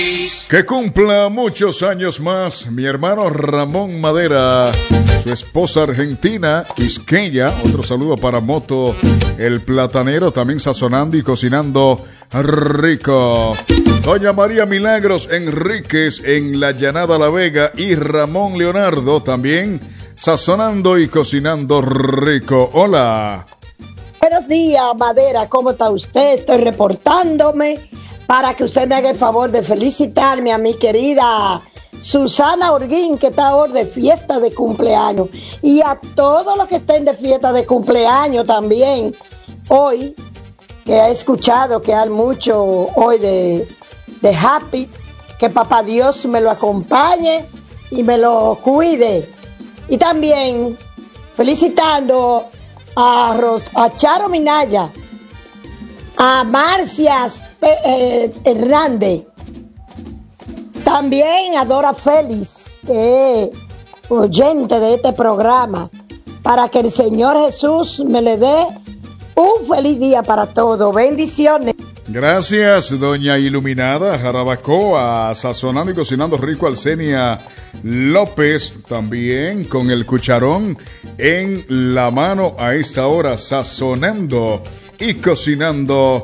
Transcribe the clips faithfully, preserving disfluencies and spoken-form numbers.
Que cumpla muchos años más mi hermano Ramón Madera, su esposa argentina, Quisqueya. Otro saludo para Moto, el platanero, también sazonando y cocinando rico. Doña María Milagros Enríquez en La Llanada La Vega y Ramón Leonardo también sazonando y cocinando rico. Hola. Buenos días, Madera, ¿cómo está usted? Estoy reportándome para que usted me haga el favor de felicitarme a mi querida Susana Orguín, que está hoy de fiesta de cumpleaños, y a todos los que estén de fiesta de cumpleaños también. Hoy, que he escuchado que hay mucho hoy de, de Happy, que papá Dios me lo acompañe y me lo cuide. Y también felicitando a, Ros, a Charo Minaya, a Marcias eh, Hernández, también a Dora Félix, que es oyente de este programa, para que el Señor Jesús me le dé un feliz día para todos. Bendiciones. Gracias, doña Iluminada Jarabacoa, sazonando y cocinando rico. Alcenia López, también con el cucharón en la mano a esta hora, sazonando y cocinando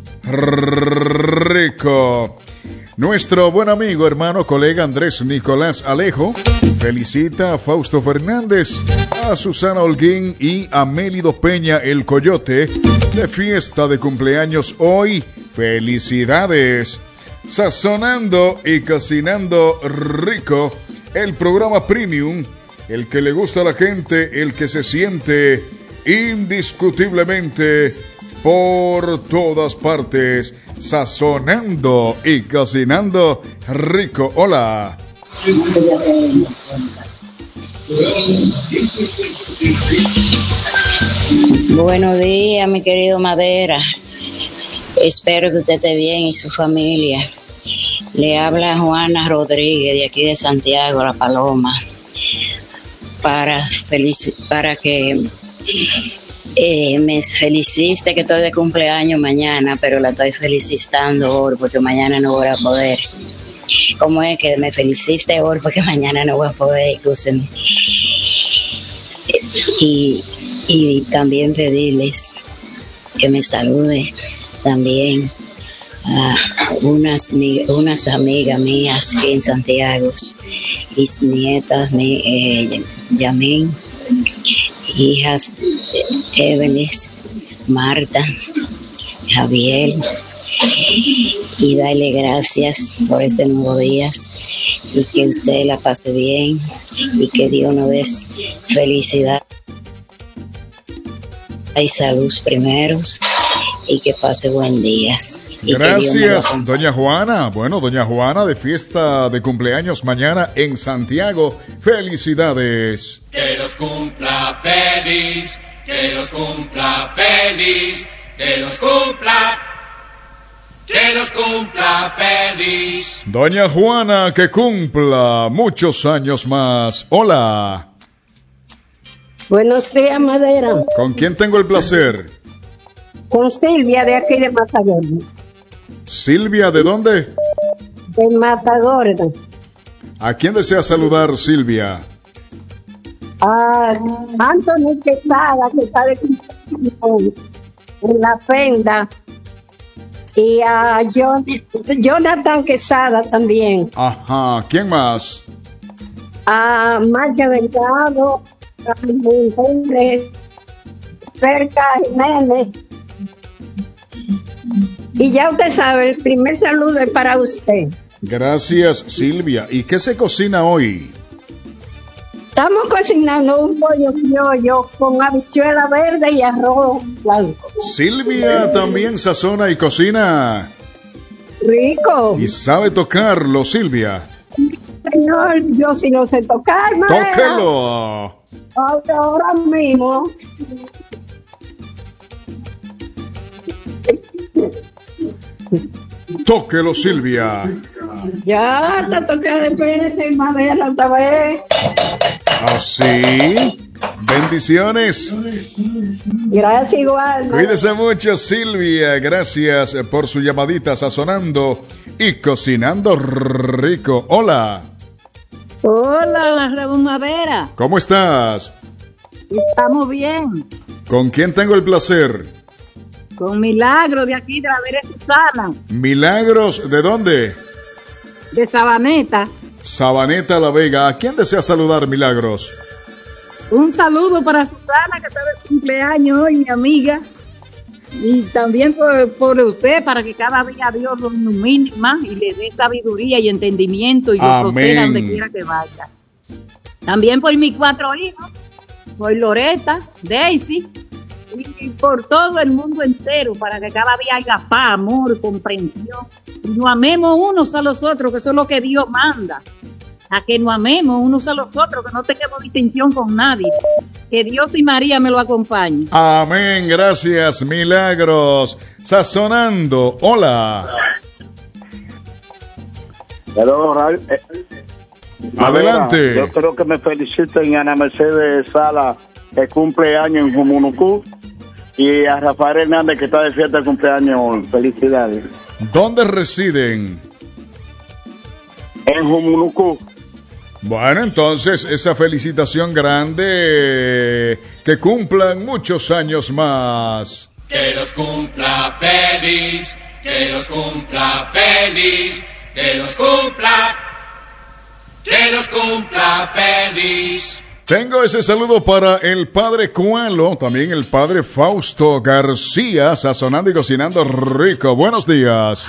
rico. Nuestro buen amigo, hermano, colega Andrés Nicolás Alejo felicita a Fausto Fernández, a Susana Holguín y a Mélido Peña el Coyote de fiesta de cumpleaños hoy. Felicidades. Sazonando y cocinando rico, el programa premium, el que le gusta a la gente, el que se siente indiscutiblemente por todas partes. Sazonando y cocinando rico. Hola. Buenos días, mi querido Madera. Espero que usted esté bien y su familia. Le habla Juana Rodríguez de aquí de Santiago, La Paloma, para felici- para que eh, me felicite que estoy de cumpleaños mañana, pero la estoy felicitando hoy porque mañana no voy a poder. ¿Cómo es que me felicite hoy porque mañana no voy a poder? Escúcheme. Y, y también pedirles que me salude también a unas, unas amigas mías aquí en Santiago, mis nietas, mi, eh, Yamín, hijas Evenes, Marta, Javier, y darle gracias por este nuevo día y que usted la pase bien y que Dios nos dé felicidad y salud primeros y que pase buen día. Gracias, doña Juana. Bueno, doña Juana de fiesta de cumpleaños mañana en Santiago. Felicidades. Que los cumpla feliz, que los cumpla feliz, que los cumpla, que los cumpla feliz. Doña Juana, que cumpla muchos años más. Hola. Buenos días, Madera. ¿Con quién tengo el placer? Con Silvia, de aquí de Matagorda. Silvia, ¿de dónde? De Matagorda. ¿A quién desea saludar, Silvia? A Anthony Quesada, que está de cumpleaños en La Penda. Y a John, Jonathan Quesada también. Ajá, ¿quién más? A Marcia Delgado, a Jiménez, Cerca Jiménez. Y ya usted sabe, el primer saludo es para usted. Gracias, Silvia. ¿Y qué se cocina hoy? Estamos cocinando un pollo criollo con habichuela verde y arroz blanco. Silvia también sazona y cocina. Rico. Y sabe tocarlo, Silvia. Señor, yo sí no sé tocar, madera. ¡Tóquelo! Ahora, ahora mismo. Tóquelo, Silvia. Ya está tocada, espérate, madera otra vez. ¿Así? Bendiciones. Gracias igual. Cuídese mucho, Silvia. Gracias por su llamadita, sazonando y cocinando rico. Hola. Hola, Raúl Madera. ¿Cómo estás? Estamos bien. ¿Con quién tengo el placer? Con Milagro de aquí, de la Vera Susana. Milagros, ¿de dónde? De Sabaneta. Sabaneta La Vega. ¿A quién desea saludar, Milagros? Un saludo para Susana, que está de cumpleaños hoy, mi amiga. Y también por, por usted, para que cada día Dios lo ilumine más y le dé sabiduría y entendimiento y lo proteja donde quiera que vaya. También por mis cuatro hijos, por Loreta, Daisy, y por todo el mundo entero, para que cada día haya paz, amor, comprensión. Y nos amemos unos a los otros, que eso es lo que Dios manda. A que nos amemos unos a los otros, que no tengamos distinción con nadie. Que Dios y María me lo acompañen. Amén, gracias, Milagros. Sazonando, hola. Hello, eh, Adelante. Yo creo que me feliciten a Ana Mercedes Sala, que cumpleaños en Jumunucú, y a Rafael Hernández, que está de fiesta de cumpleaños. Felicidades. ¿Dónde residen? En Jumunucú. Bueno, entonces, esa felicitación grande, que cumplan muchos años más. Que los cumpla feliz, que los cumpla feliz, que los cumpla, que los cumpla feliz. Tengo ese saludo para el padre Cualo, también el padre Fausto García, sazonando y cocinando rico. Buenos días.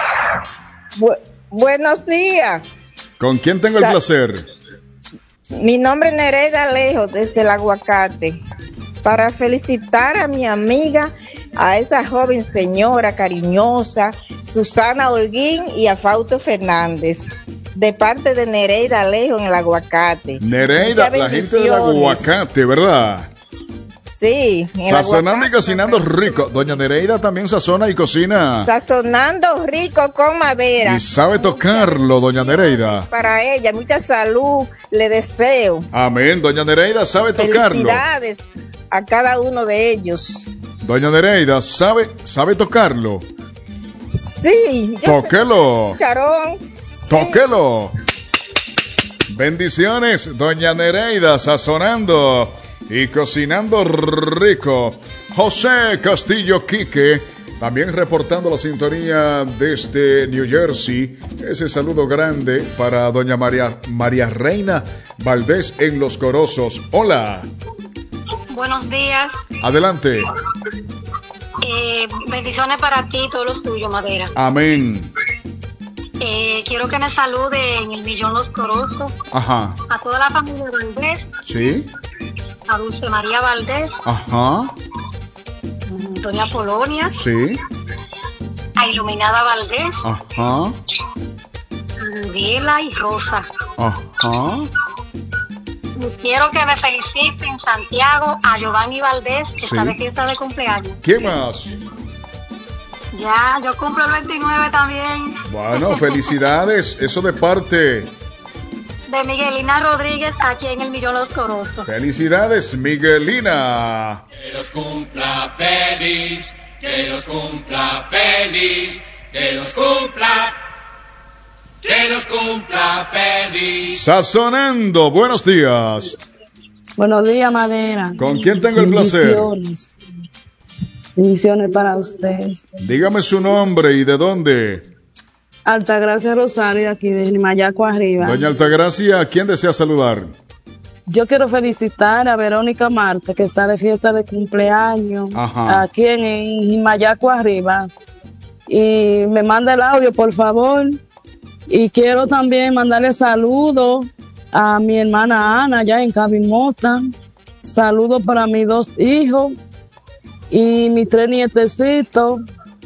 Bu- buenos días. ¿Con quién tengo Sa- el placer? Mi nombre es Nereida Alejo, desde el Aguacate, para felicitar a mi amiga, a esa joven señora cariñosa, Susana Holguín, y a Fausto Fernández, de parte de Nereida Alejo en el Aguacate. Nereida, Muchas la gente del bendiciones. Aguacate, ¿verdad? Sí, en el Sazonando y Aguacate. cocinando rico. Doña Nereida también sazona y cocina. Sazonando rico con madera. Y sabe tocarlo, doña Nereida. Para ella, mucha salud le deseo. Amén, doña Nereida sabe tocarlo. Felicidades a cada uno de ellos. Doña Nereida sabe, sabe tocarlo. Sí, yo Tóquelo. soy Charón. Sí. Tóquelo. Bendiciones, doña Nereida, sazonando y cocinando rico. José Castillo Quique, también reportando la sintonía desde New Jersey. Ese saludo grande para doña María, María Reina Valdés en Los Corozos. Hola. Buenos días. Adelante. Eh, bendiciones para ti y todos los tuyos, Madera. Amén. Eh, quiero que me salude en el Millón Los Corozos Ajá. a toda la familia Valdés, Sí. a Dulce María Valdés, Ajá. Doña Polonia, Sí. a Iluminada Valdés, Ajá. Viela y Rosa. Ajá. Y quiero que me feliciten Santiago a Giovanni Valdés, que Sí. está de fiesta de cumpleaños. ¿Quién más? Ya, yo cumplo el veintinueve también. Bueno, felicidades. Eso de parte. De Miguelina Rodríguez, aquí en el Millón Los Corozos. Felicidades, Miguelina. Que los cumpla feliz, que los cumpla feliz, que los cumpla, que los cumpla feliz. Sazonando, buenos días. Buenos días, Madera. ¿Con quién tengo el placer? Bendiciones. Bendiciones para ustedes. Dígame su nombre y de dónde. Altagracia Rosario, aquí de Mayaco arriba. Doña Altagracia, ¿a quién desea saludar? Yo quiero felicitar a Verónica Marte, que está de fiesta de cumpleaños, Ajá. aquí en, en Mayaco arriba. Y me manda el audio, por favor. Y quiero también mandarle saludos a mi hermana Ana, allá en Cabin Mustang. Saludos para mis dos hijos y mis tres nietecitos.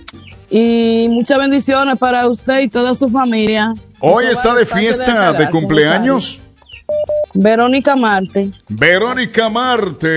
Y muchas bendiciones para usted y toda su familia. Hoy Eso está va de parte fiesta Gerardo de cumpleaños. Verónica Marte. Verónica Marte.